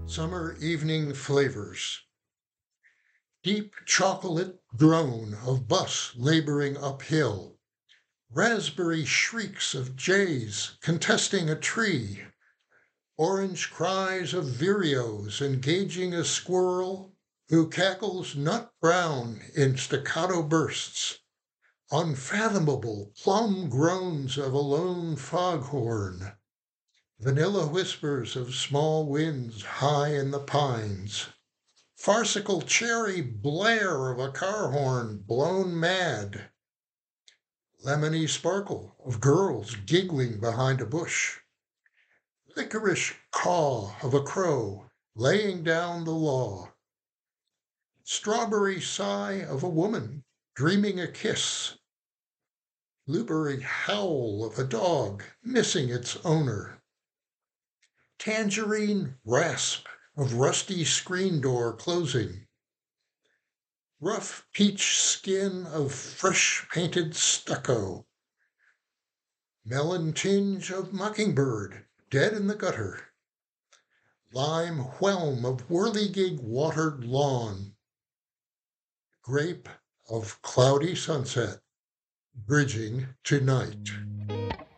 Summer evening flavors. Deep chocolate drone of bus laboring uphill. Raspberry shrieks of jays contesting a tree. Orange cries of vireos engaging a squirrel who cackles nut brown in staccato bursts. Unfathomable plum groans of a lone foghorn. Vanilla whispers of small winds high in the pines. Farcical cherry blare of a car horn blown mad. Lemony sparkle of girls giggling behind a bush. Licorice caw of a crow laying down the law. Strawberry sigh of a woman dreaming a kiss. Blueberry howl of a dog missing its owner. Tangerine rasp of rusty screen door closing. Rough peach skin of fresh painted stucco. Melon tinge of mockingbird dead in the gutter. Lime whelm of whirligig watered lawn. Grape of cloudy sunset bridging to night.